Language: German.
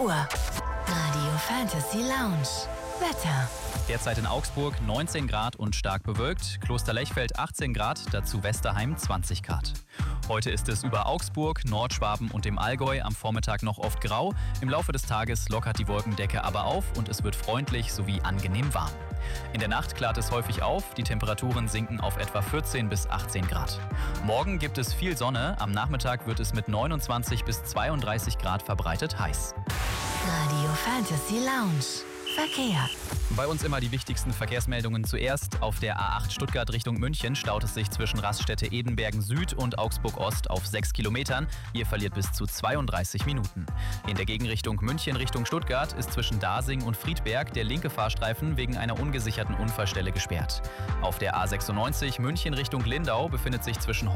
Uhr. Radio Fantasy Lounge. Wetter. Derzeit in Augsburg 19 Grad und stark bewölkt, Klosterlechfeld 18 Grad, dazu Westerheim 20 Grad. Heute ist es über Augsburg, Nordschwaben und dem Allgäu am Vormittag noch oft grau. Im Laufe des Tages lockert die Wolkendecke aber auf und es wird freundlich sowie angenehm warm. In der Nacht klart es häufig auf, die Temperaturen sinken auf etwa 14 bis 18 Grad. Morgen gibt es viel Sonne, am Nachmittag wird es mit 29 bis 32 Grad verbreitet heiß. Radio Fantasy Lounge. Verkehr. Bei uns immer die wichtigsten Verkehrsmeldungen zuerst. Auf der A8 Stuttgart Richtung München staut es sich zwischen Raststätte Edenbergen Süd und Augsburg Ost auf 6 Kilometern. Ihr verliert bis zu 32 Minuten. In der Gegenrichtung München Richtung Stuttgart ist zwischen Dasing und Friedberg der linke Fahrstreifen wegen einer ungesicherten Unfallstelle gesperrt. Auf der A96 München Richtung Lindau befindet sich zwischen